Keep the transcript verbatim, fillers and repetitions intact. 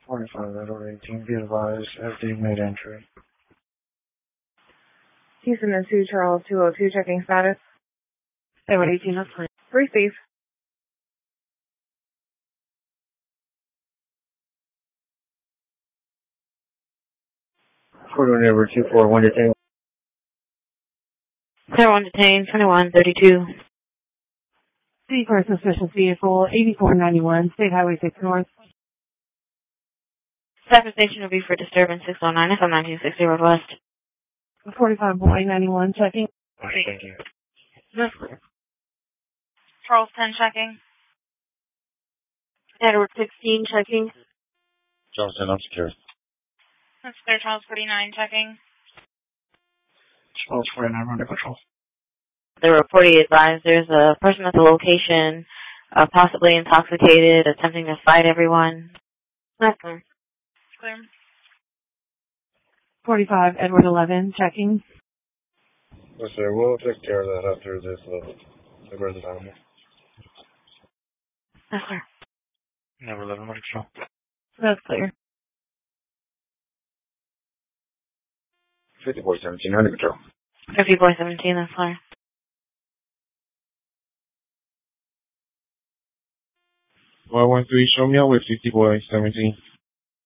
forty-five, Edward eighteen, be advised, F D made entry. Houston and two, Charles two oh two, checking status. Edward eighteen, that's fine. Receive. Photo number two four one detained. Everyone detained, twenty-one thirty-two. C for a suspicious vehicle, eighty-four ninety-one, State Highway six North. Traffic station will be for disturbance six oh nine, F M nineteen sixty request. forty-five Boy ninety-one, checking. Thank you. That's clear. Charles ten, checking. Edward sixteen, checking. Charles ten, I'm secure. That's clear, Charles forty-nine, checking. Charles forty-nine, under control. The reporting advised there's a person at the location, uh, possibly intoxicated, attempting to fight everyone. That's clear. Clear. forty-five Edward eleven, checking. Yes, sir. We'll take care of that after this uh, the rest of the time. That's clear. Number eleven, under control. That's clear. fifty Boy seventeen, under control. fifty Boy seventeen, that's clear. one one three, show me out with fifty Boy seventeen.